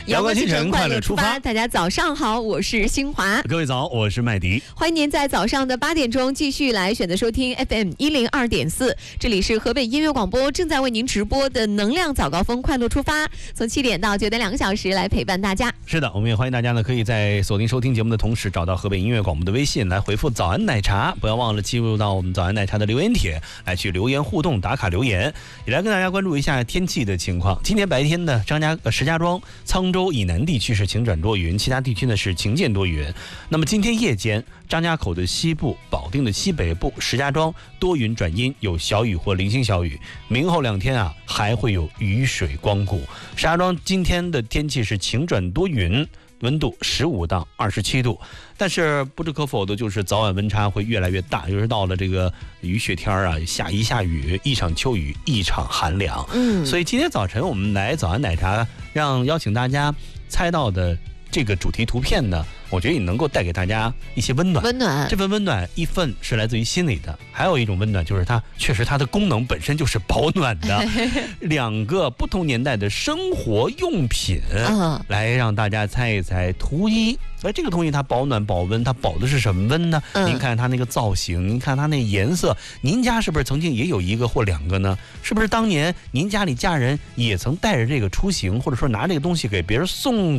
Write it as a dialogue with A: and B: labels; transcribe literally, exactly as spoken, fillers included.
A: 阳光清晨，快乐出发。
B: 大家早上好，我是新华。
A: 各位早，我是麦迪。
B: 欢迎您在早上的八点钟继续来选择收听 F M 一零二点四，这里是河北音乐广播正在为您直播的能量早高峰，快乐出发，从七点到九点两个小时来陪伴大家。
A: 是的，我们也欢迎大家呢，可以在锁定收听节目的同时，找到河北音乐广播的微信来回复早安奶茶，不要忘了进入到我们早安奶茶的留言帖来去留言互动打卡留言，也来跟大家关注一下天气的情况。今天白天呢，张家呃石家庄、沧州以南地区是晴转多云，其他地区呢是晴间多云。那么今天夜间，张家口的西部、保定的西北部、石家庄多云转阴，有小雨或零星小雨。明后两天啊，还会有雨水光顾。石家庄今天的天气是晴转多云，温度十五到二十七度，但是不置可否的就是早晚温差会越来越大，尤其是到了这个雨雪天啊，下一下雨，一场秋雨一场寒凉。
B: 嗯，
A: 所以今天早晨我们来早安奶茶，让邀请大家猜到的这个主题图片呢，我觉得也能够带给大家一些温暖。
B: 温暖，
A: 这份温暖一份是来自于心里的，还有一种温暖就是它确实它的功能本身就是保暖的。两个不同年代的生活用品，
B: 嗯，
A: 来让大家猜一猜。图一，而这个东西它保暖保温，它保的是什么温呢？
B: 嗯，
A: 您看它那个造型，您看它那颜色，您家是不是曾经也有一个或两个呢？是不是当年您家里家人也曾带着这个出行，或者说拿这个东西给别人送